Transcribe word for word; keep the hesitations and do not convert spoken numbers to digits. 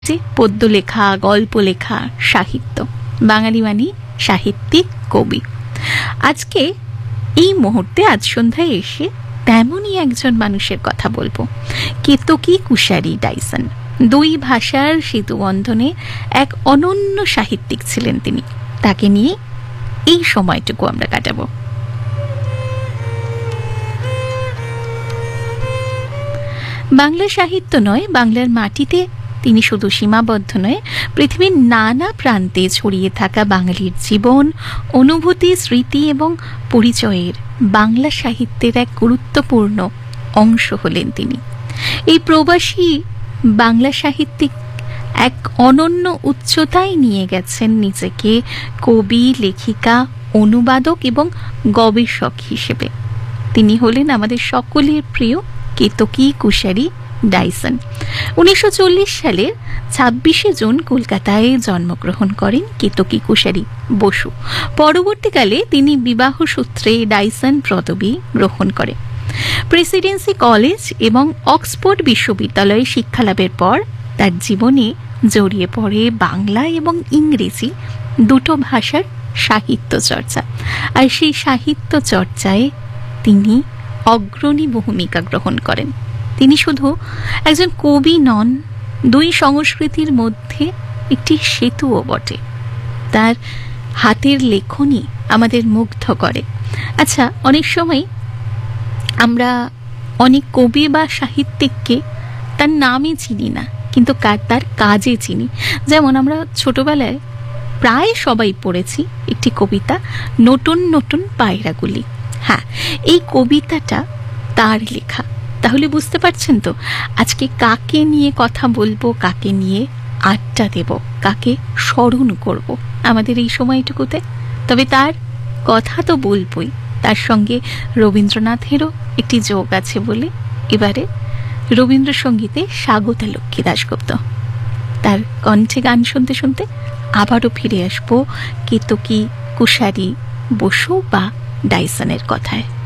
যে পদ্য লেখা, গল্প লেখা, সাহিত্য। বাঙালি মানে সাহিত্যিক, কবি। আজকে এই মুহূর্তে আজ সন্ধ্যায় এসে তেমনই একজন মানুষের কথা বলবো, কেতকী কুশারি ডাইসন। দুই ভাষার সেতু বন্ধনে এক অনন্য সাহিত্যিক ছিলেন তিনি। তাকে নিয়ে এই সময়টুকু আমরা কাটাবো। বাংলা সাহিত্য নয়, বাংলার মাটিতে তিনি শুধু সীমাবদ্ধ নয়, পৃথিবীর নানা প্রান্তে ছড়িয়ে থাকা বাঙালির জীবন, অনুভূতি, স্মৃতি এবং পরিচয়ের বাংলা সাহিত্যের এক গুরুত্বপূর্ণ অংশ হলেন তিনি। এই প্রবাসী বাংলা সাহিত্যিক এক অনন্য উচ্চতায় নিয়ে গেছেন নিজেকে কবি, লেখিকা, অনুবাদক এবং গবেষক হিসেবে। তিনি হলেন আমাদের সকলের প্রিয় কেতকী কুশারি ডাইসন। উনিশশো চল্লিশ সালের ছাব্বিশে জুন কলকাতায় জন্মগ্রহণ করেন কেতকী কুশারি বসু। পরবর্তীকালে তিনি বিবাহ সূত্রে ডাইসন পদবি গ্রহণ করেন। প্রেসিডেন্সি কলেজ এবং অক্সফোর্ড বিশ্ববিদ্যালয়ে শিক্ষালাভের পর তার জীবনে জড়িয়ে পড়ে বাংলা এবং ইংরেজি দুটো ভাষার সাহিত্য চর্চা। আর সেই সাহিত্য চর্চায় তিনি অগ্রণী ভূমিকা গ্রহণ করেন। তিনি শুধু একজন কবি নন, দুই সংস্কৃতির মধ্যে একটি সেতুও বটে। তার হাতের লেখনী আমাদের মুগ্ধ করে। আচ্ছা, অনেক সময় আমরা অনেক কবি বা সাহিত্যিককে তার নামে চিনি না, কিন্তু তার কাজে চিনি। যেমন আমরা ছোটবেলায় প্রায় সবাই পড়েছি একটি কবিতা, নতুন নতুন পায়রাগুলি। হ্যাঁ, এই কবিতাটা তার লেখা। তাহলে বুঝতে পারছেন তো আজকে কাকে নিয়ে কথা বলবো, কাকে নিয়ে আড্ডা দেব, কাকে স্মরণ করব আমাদের এই সময়টুকুতে। তবে তার কথা তো বলবই, তার সঙ্গে রবীন্দ্রনাথেরও একটি যোগ আছে বলে এবারে রবীন্দ্রসঙ্গীতে স্বাগতা লক্ষ্মী দাশগুপ্ত। তার কণ্ঠে গান শুনতে শুনতে আবারও ফিরে আসবো কেতকী কুশারি বসু বা ডাইসনের কথায়।